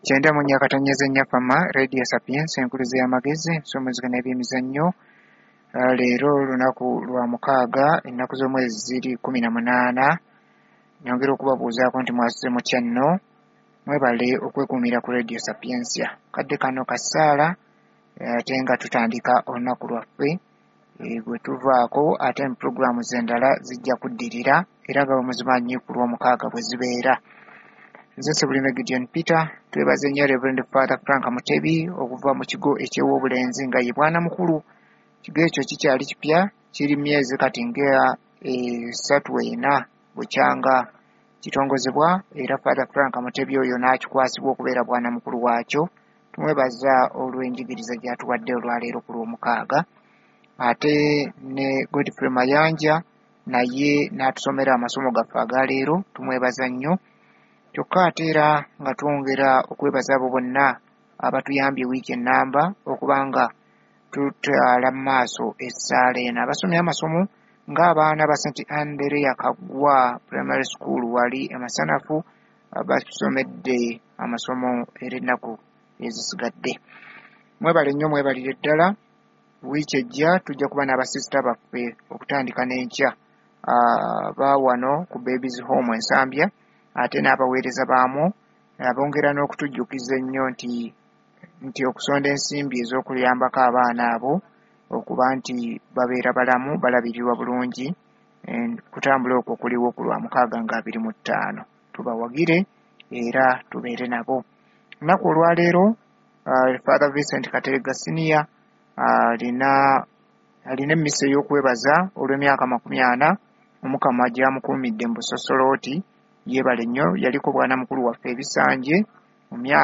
Kyenda mu nyakatonyeza nnyafama Radio Sapiens enkuluze y'amagezi nsomezegana ebyemizannyo. Leero lunaku lwa mukaaga ennaku z'omwezi ziri 18. Nyongera okubabuuzaako nti mwasuze mutya nno. Mwebale okwekuumira ku Radio Sapiens. Kadde kano kasaala ate nga tutandika olunaku lwaffe bwe tuvaako ate mu pulogulaamu z'endala zijja kuddirira era nga bamuzimanyi ku lw'omukaaga bwe zibeera. Nze Sebulime Gideon Peter twebaze nnyo Reverend Father Frank Mutebi okuva mu kigo eky'Obulenzi nga ye bwana mukulu. Kigo ekyo kikyali kipya kiri myezi kati nga 3-4 bukyanga kitongozebwa era Father Frank Mutebi oyo n'akikwasibwa okubeera bwana mukulu waakyo. Tumwebaza olw'enjigiriza gy'atuwadde olwaleero ku lw'omukaaga. Ate ne Godfrey Mayanja naye n'atusomera amasomo gaffe agaleero tumwebaza nnyo. Kyokka ate era nga twongera okwebaza abo bonna abatuyambye wiiki ennamba okuba nga tutwala mu maaso essaala eno. Abasomye amasomo ng'abaana ba St. Andrea Kaggwa Primary School wali emasanafu basomedde amasomo era ennaku ezisigadde. Mwebale nnyo mwebalire ddala. Wiiki ejja tujja kuba n'abasisita baffe okutandika n'enkya baawano ku Babies Home Ensambya ate n'abaweereza baamu abongera n'okutujjukiza ennyo nti okusonda ensimbi ez'okuyambako abaana abo okuba nti babeera balamu balabirirwa bulungi kutambula okwo kuliwo ku lwa 625. Tubawagire era tubeere nabo. Lunaku olwaleero Father Vincent Kateregga Senior alina emmisa ey'okwebaza olw'emyaka 40 Omukama gy'amukuumidde mu Busosolooti. Yeebale nnyo, yaliko bwana mukulu waffe ebisanje mu myaka